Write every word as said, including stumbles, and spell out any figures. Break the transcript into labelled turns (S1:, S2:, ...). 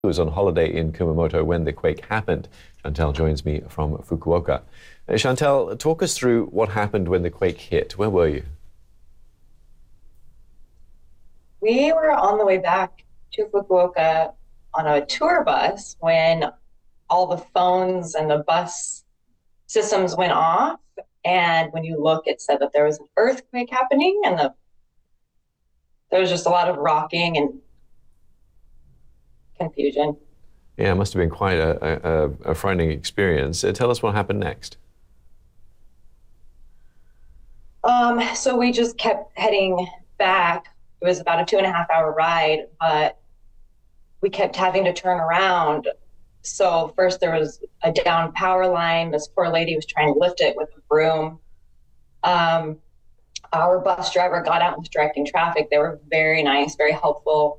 S1: was on holiday in Kumamoto when the quake happened. Chantal joins me from Fukuoka. Uh, Chantal, talk us through what happened when the quake hit. Where were you?
S2: We were on the way back to Fukuoka on a tour bus when all the phones and the bus systems went off. And when you look, it said that there was an earthquake happening, and the, there was just a lot of rocking and confusion.
S1: Yeah, it must have been quite a, a, a frightening experience. Uh, tell us what happened next.
S2: Um, so we just kept heading back. It was about a two and a half hour ride, but we kept having to turn around. So first there was a down power line. This poor lady was trying to lift it with a broom. Um, our bus driver got out and was directing traffic. They were very nice, very helpful.